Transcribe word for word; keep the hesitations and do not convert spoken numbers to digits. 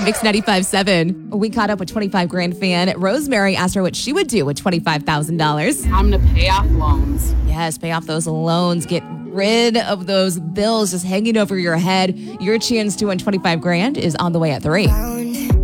Mix ninety-five seven. We caught up with twenty-five grand fan Rosemary. Asked her what she would do with twenty-five thousand dollars. I'm going to pay off loans. Yes, pay off those loans. Get rid of those bills just hanging over your head. Your chance to win twenty-five grand is on the way at three.